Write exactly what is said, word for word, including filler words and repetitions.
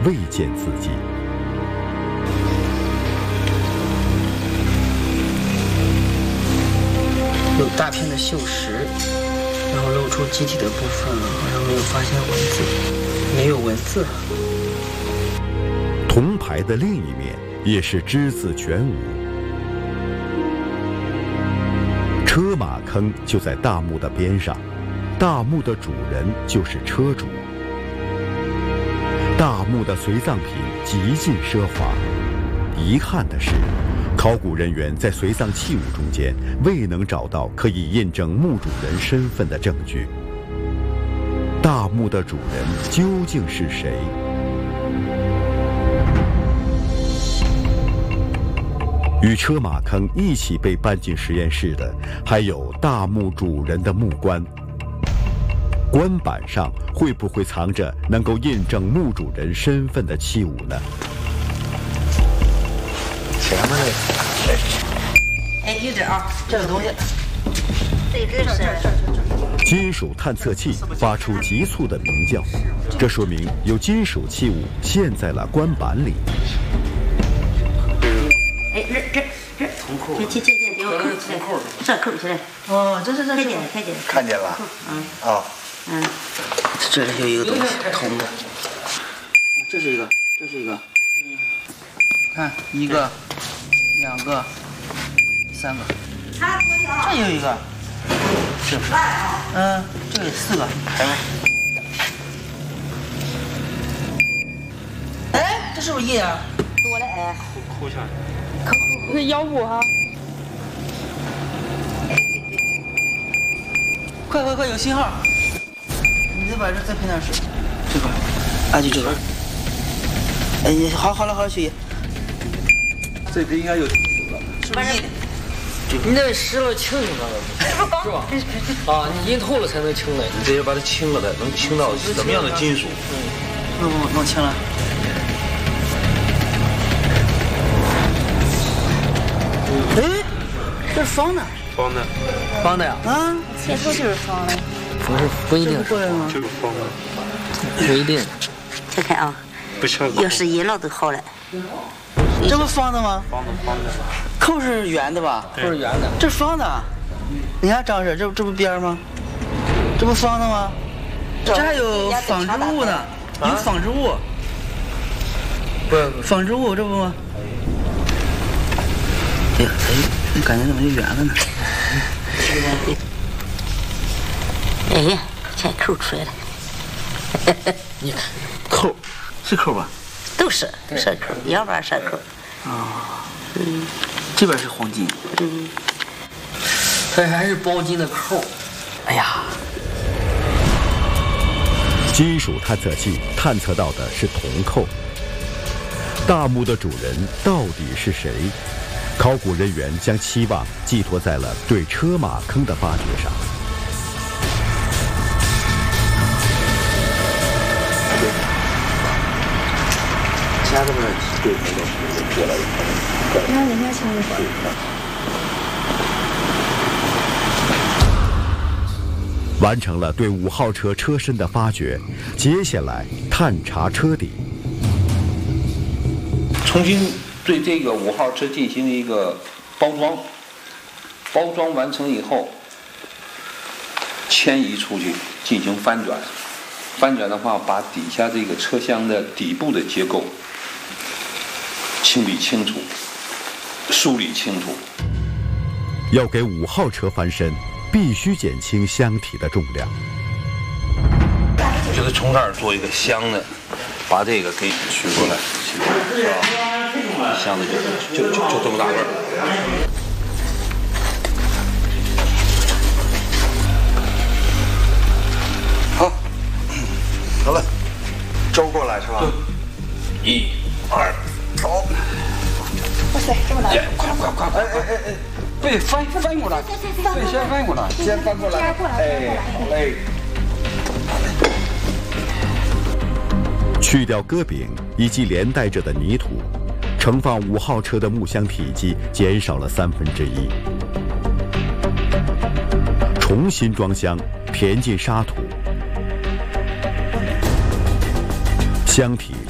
未见字迹。 有大片的锈蚀，然后露出机体的部分，好像没有发现文字，没有文字。 铜牌的另一面也是只字全无。车马坑就在大墓的边上，大墓的主人就是车主。大墓的随葬品极尽奢华，遗憾的是，考古人员在随葬器物中间未能找到可以印证墓主人身份的证据。大墓的主人究竟是谁？与车马坑一起被搬进实验室的，还有大墓主人的木棺。棺板上会不会藏着能够印证墓主人身份的器物呢？ 前面那个， 哎，有点啊，这个东西，这这是。 金属探测器发出急促的鸣叫，这说明有金属器物陷在了棺板里。 哎，这这这，这这这这给我扣起来，这扣起来。哦，这这这，看见看见看见了。 嗯啊， 嗯， 这里有一个东西，铜的。这是一个，这是一个。嗯，看一个，两个，三个。这有一个。是不是？嗯，这里四个。还没。哎，这是不是一啊？ 多了哎。 扣下来。 那腰部哈。 快快快，有信号！你再把这再配上水，这块，啊就这个。哎，你好好了好了，徐姨。 这边应该有金属了， 是不是印的？ 你得湿了清清它了，是吧？啊，你印透了才能清嘞。 你这要把它清了的，能清到什么样的金属？ 弄弄弄清了。哎，这是方的。 方的。 方的呀？ 啊， 切出就是方的。 不是，不一定。 过来吗？ 就是方的。 不一定。 再看啊， 不像。 要是一老都好了。 这不方的吗？ 方的方的。 扣是圆的吧？ 扣是圆的。 这是方的。你看张师，这这不边吗？这不方的吗？这还有纺织物呢，有纺织物。 不， 纺织物这不吗？哎呀，哎，感觉怎么就圆了呢？ 哎呀，全扣出来了。 你看， 扣是扣吧？ 都是蛇扣，要不然蛇扣。 啊， 嗯， 这边是黄金。 嗯， 它还是包金的扣。 哎呀， 金属探测器探测到的是铜扣。大墓的主人到底是谁？考古人员将期望寄托在了对车马坑的发掘上。 其他的呢，对，那个过来一块。 你看人家清一会儿。 完成了对五号车车身的发掘，接下来探查车底。 重新对这个五号车进行了一个包装，包装完成以后，迁移出去进行翻转。翻转的话，把底下这个车厢的底部的结构清理清楚，梳理清楚。 要给五号车翻身，必须减轻箱体的重量。 就是从这儿做一个箱子，把这个给取过来，是吧？箱子就就就就这么大个儿。 好，得了，周过来是吧？ 一、二，走！ 哇塞，这么大！ 快快快！哎哎哎哎！对，翻翻过来，对，先翻过来，先翻过来，哎哎。 去掉戈柄以及连带着的泥土，盛放五号车的木箱体积减少了三分之一。重新装箱，填进沙土，箱体